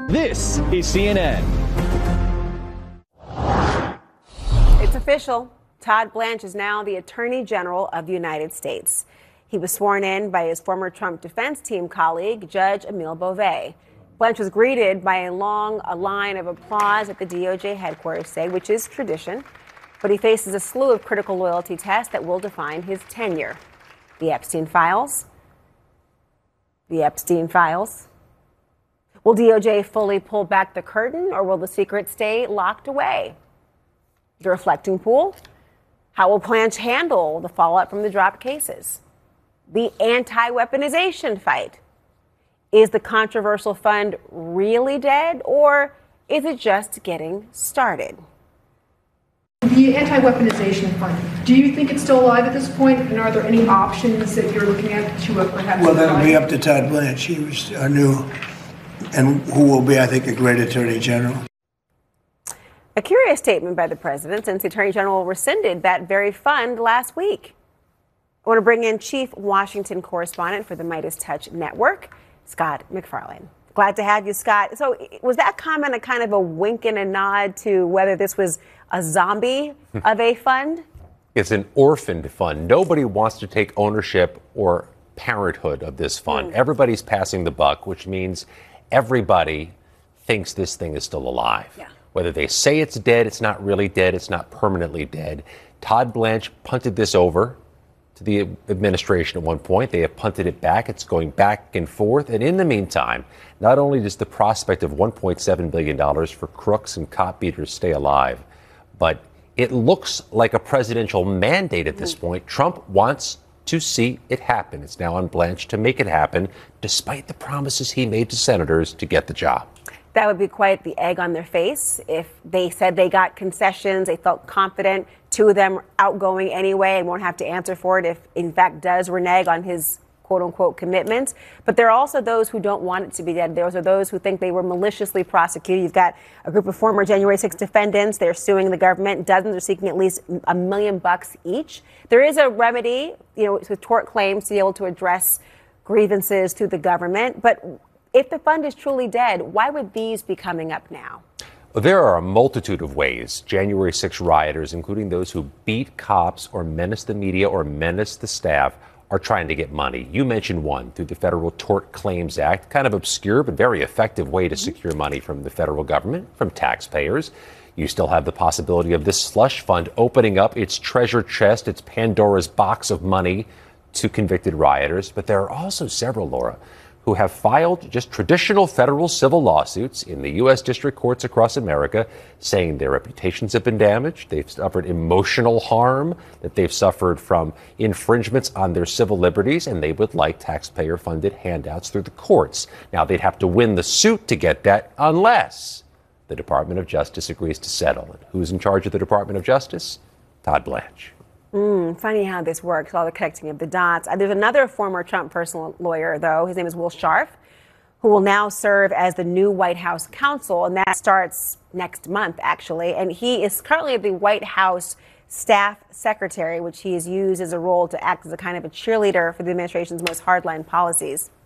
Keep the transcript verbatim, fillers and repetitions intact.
This is C N N. It's official. Todd Blanche is now the Attorney General of the United States. He was sworn in by his former Trump defense team colleague, Judge Emile Beauvais. Blanche was greeted by a long a line of applause at the D O J headquarters today, which is tradition. But he faces a slew of critical loyalty tests that will define his tenure. The Epstein files. The Epstein files. Will D O J fully pull back the curtain, or will the secret stay locked away? The reflecting pool. How will Blanche handle the fallout from the dropped cases? The anti-weaponization fight. Is the controversial fund really dead, or is it just getting started? The anti-weaponization fund, do you think it's still alive at this point, and are there any options that you're looking at to uh, perhaps... Well, that'll be up to Todd Blanche. He was our new, and who will be, I think, a great Attorney General. A curious statement by the president, since the Attorney General rescinded that very fund last week. I want to bring in Chief Washington Correspondent for the Midas Touch Network, Scott MacFarlane. Glad to have you, Scott. So was that comment a kind of a wink and a nod to whether this was a zombie of a fund? It's an orphaned fund. Nobody wants to take ownership or parenthood of this fund. Mm. Everybody's passing the buck, which means everybody thinks this thing is still alive. Yeah. Whether they say it's dead, it's not really dead, it's not permanently dead. Todd Blanche punted this over to the administration at one point. They have punted it back. It's going back and forth. And in the meantime, not only does the prospect of one point seven billion dollars for crooks and cop beaters stay alive, but it looks like a presidential mandate at this point. Trump wants to see it happen. It's now on Blanche to make it happen, despite the promises he made to senators to get the job. That would be quite the egg on their face if they said they got concessions, they felt confident, two of them outgoing anyway and won't have to answer for it if, in fact, does renege on his quote-unquote commitments. But there are also those who don't want it to be dead. Those are those who think they were maliciously prosecuted. You've got a group of former January sixth defendants. They're suing the government. Dozens are seeking at least a million bucks each. There is a remedy, you know, with tort claims to be able to address grievances to the government. But if the fund is truly dead, why would these be coming up now? There are a multitude of ways January sixth rioters, including those who beat cops or menace the media or menace the staff, are trying to get money. You mentioned one through the Federal Tort Claims Act, kind of obscure but very effective way to secure money from the federal government, from taxpayers. You still have the possibility of this slush fund opening up its treasure chest, its Pandora's box of money to convicted rioters. But there are also several, Laura, who have filed just traditional federal civil lawsuits in the U S district courts across America, saying their reputations have been damaged, they've suffered emotional harm, that they've suffered from infringements on their civil liberties, and they would like taxpayer-funded handouts through the courts. Now, they'd have to win the suit to get that unless the Department of Justice agrees to settle. And who's in charge of the Department of Justice? Todd Blanche. Mm, funny how this works, all the connecting of the dots. Uh, there's another former Trump personal lawyer, though. His name is Will Scharf, who will now serve as the new White House counsel, and that starts next month, actually. And he is currently the White House staff secretary, which he has used as a role to act as a kind of a cheerleader for the administration's most hardline policies.